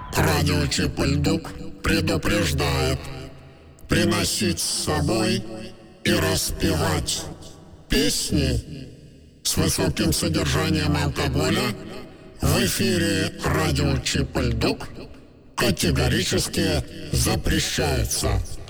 Радио Чип-Льдук предупреждает: приносить с собой и распевать песни с высоким содержанием алкоголя в эфире радио Чип-Льдук категорически запрещается.